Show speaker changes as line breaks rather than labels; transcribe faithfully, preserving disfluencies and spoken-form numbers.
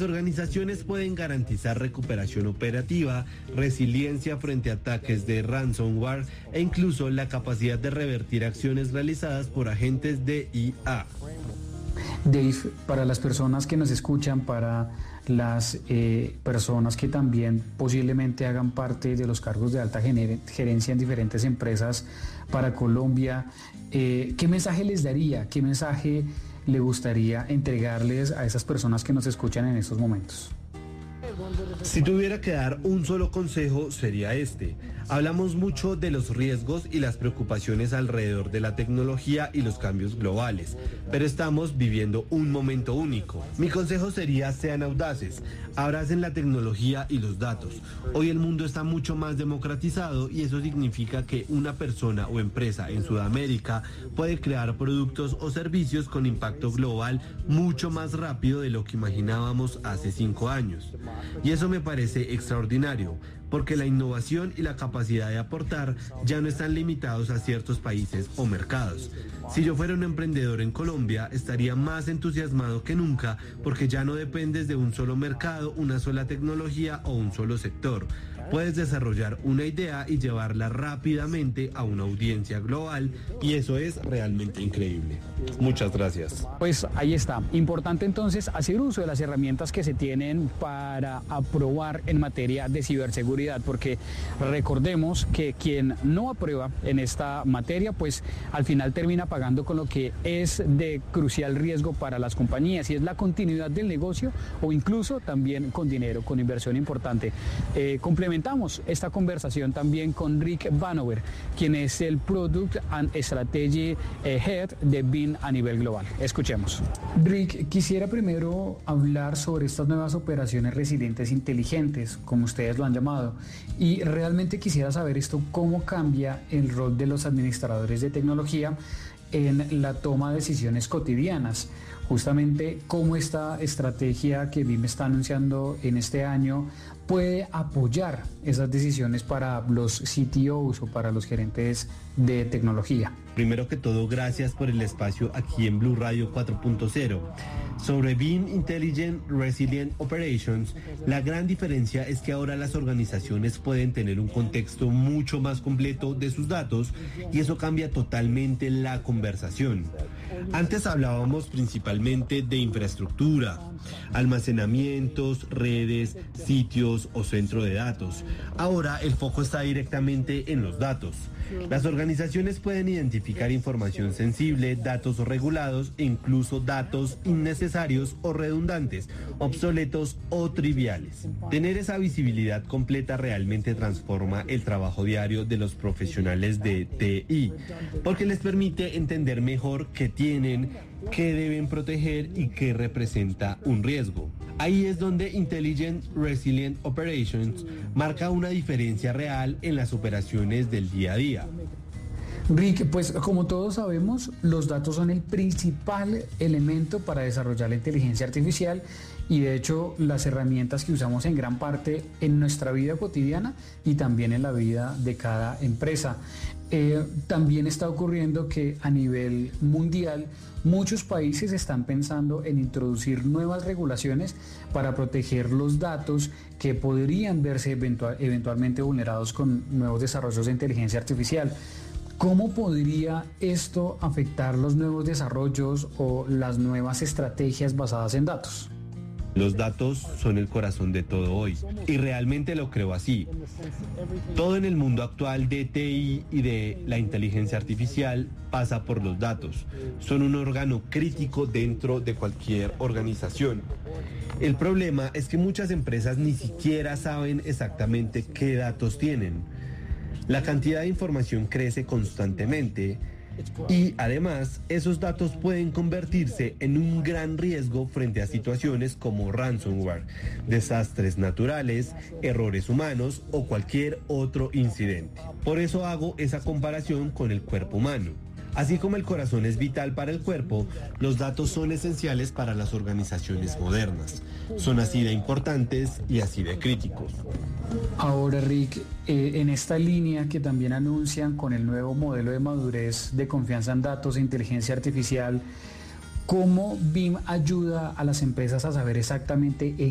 Las organizaciones pueden garantizar recuperación operativa, resiliencia frente a ataques de ransomware e incluso la capacidad de revertir acciones realizadas por agentes de I A.
Dave, para las personas que nos escuchan, para las eh, personas que también posiblemente hagan parte de los cargos de alta gerencia en diferentes empresas para Colombia, eh, ¿qué mensaje les daría? ¿Qué mensaje le gustaría entregarles a esas personas que nos escuchan en estos momentos?
Si tuviera que dar un solo consejo sería este. Hablamos mucho de los riesgos y las preocupaciones alrededor de la tecnología y los cambios globales, pero estamos viviendo un momento único. Mi consejo sería: sean audaces, abracen la tecnología y los datos. Hoy el mundo está mucho más democratizado y eso significa que una persona o empresa en Sudamérica puede crear productos o servicios con impacto global mucho más rápido de lo que imaginábamos hace cinco años. Y eso me parece extraordinario, porque la innovación y la capacidad de aportar ya no están limitados a ciertos países o mercados. Si yo fuera un emprendedor en Colombia, estaría más entusiasmado que nunca, porque ya no dependes de un solo mercado, una sola tecnología o un solo sector. Puedes desarrollar una idea y llevarla rápidamente a una audiencia global, y eso es realmente increíble. Muchas gracias.
Pues ahí está. Importante entonces hacer uso de las herramientas que se tienen para aprobar en materia de ciberseguridad, porque recordemos que quien no aprueba en esta materia, pues al final termina pagando con lo que es de crucial riesgo para las compañías, y es la continuidad del negocio, o incluso también con dinero, con inversión importante. Eh, complementamos esta conversación también con Rick Vanover, quien es el Product and Strategy Head de Beam a nivel global. Escuchemos. Rick, quisiera primero hablar sobre estas nuevas operaciones resilientes inteligentes, como ustedes lo han llamado, y realmente quisiera saber esto, cómo cambia el rol de los administradores de tecnología en la toma de decisiones cotidianas. Justamente cómo esta estrategia que Beam está anunciando en este año puede apoyar esas decisiones para los C T Os o para los gerentes de tecnología.
Primero que todo, gracias por el espacio aquí en Blue Radio cuatro punto cero. Sobre Beam Intelligent Resilient Operations, la gran diferencia es que ahora las organizaciones pueden tener un contexto mucho más completo de sus datos, y eso cambia totalmente la conversación. Antes hablábamos principalmente de infraestructura, almacenamientos, redes, sitios o centro de datos. Ahora el foco está directamente en los datos. Las organizaciones pueden identificar información sensible, datos regulados e incluso datos innecesarios o redundantes, obsoletos o triviales. Tener esa visibilidad completa realmente transforma el trabajo diario de los profesionales de T I, porque les permite entender mejor qué tienen, qué deben proteger y qué representa un riesgo. Ahí es donde Intelligent Resilient Operations marca una diferencia real en las operaciones del día a día.
Rick, pues como todos sabemos, los datos son el principal elemento para desarrollar la inteligencia artificial, y de hecho las herramientas que usamos en gran parte en nuestra vida cotidiana y también en la vida de cada empresa. Eh, también está ocurriendo que a nivel mundial muchos países están pensando en introducir nuevas regulaciones para proteger los datos que podrían verse eventual, eventualmente vulnerados con nuevos desarrollos de inteligencia artificial. ¿Cómo podría esto afectar los nuevos desarrollos o las nuevas estrategias basadas en datos?
Los datos son el corazón de todo hoy, y realmente lo creo así. Todo en el mundo actual de T I y de la inteligencia artificial pasa por los datos. Son un órgano crítico dentro de cualquier organización. El problema es que muchas empresas ni siquiera saben exactamente qué datos tienen. La cantidad de información crece constantemente, y además esos datos pueden convertirse en un gran riesgo frente a situaciones como ransomware, desastres naturales, errores humanos o cualquier otro incidente. Por eso hago esa comparación con el cuerpo humano. Así como el corazón es vital para el cuerpo, los datos son esenciales para las organizaciones modernas. Son así de importantes y así de críticos.
Ahora, Rick, eh, en esta línea que también anuncian con el nuevo modelo de madurez de confianza en datos e inteligencia artificial, ¿cómo Beam ayuda a las empresas a saber exactamente en